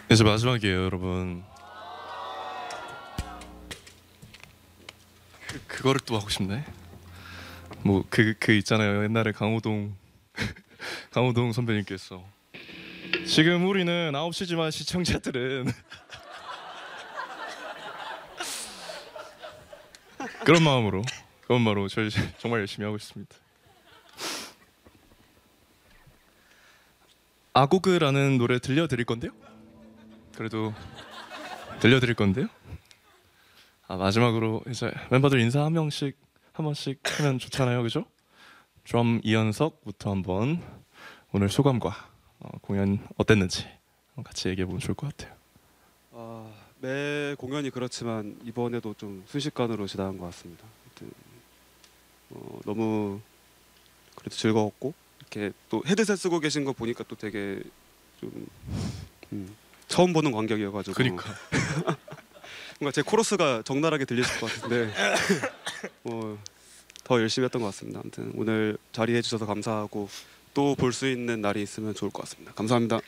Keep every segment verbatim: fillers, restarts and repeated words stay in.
이제 마지막이에요, 여러분. 그, 그거를 또 하고 싶네. 뭐 그 그 있잖아요. 옛날에 강호동 강호동 선배님께서 지금 우리는 아홉 시지만 시청자들은 그런 마음으로 그런 마음으로 저희 정말 열심히 하고 있습니다. 아고그라는 노래 들려드릴 건데요. 그래도 들려드릴 건데요. 아, 마지막으로 이제 멤버들 인사 한 명씩 한 번씩 하면 좋잖아요, 그죠? 드럼 이연석부터 한번 오늘 소감과 어, 공연 어땠는지 같이 얘기해 보면 좋을 것 같아요. 아, 매 공연이 그렇지만 이번에도 좀 순식간으로 지나간 것 같습니다. 하여튼 어, 너무 그래도 즐거웠고 이렇게 또 헤드셋 쓰고 계신 거 보니까 또 되게 좀 음, 처음 보는 광경이어가지고 그러니까 뭔가 제 코러스가 적나라하게 들리실 것 같은데 어, 더 열심히 했던 것 같습니다. 아무튼 오늘 자리해 주셔서 감사하고 또 볼 수 있는 날이 있으면 좋을 것 같습니다. 감사합니다.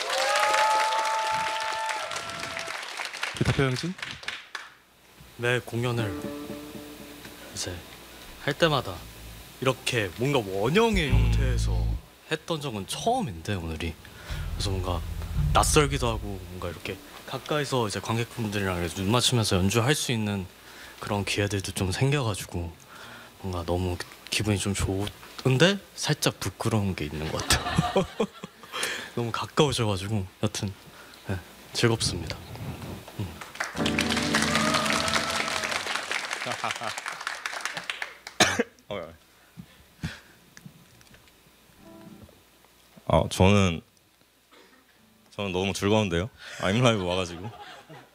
기타표 형진. 매 공연을 이제 할 때마다 이렇게 뭔가 원형의 음. 형태에서 했던 적은 처음인데 오늘이 그래서 뭔가 낯설기도 하고 뭔가 이렇게 가까이서 이제 관객분들이랑 이렇게 눈 맞추면서 연주할 수 있는 그런 기회들도 좀 생겨가지고 뭔가 너무 기분이 좀 좋은데 살짝 부끄러운 게 있는 것 같아요. 너무 가까우셔가지고 여튼 네, 즐겁습니다. 아 저는 저는 너무 즐거운데요. 아임라이브 와가지고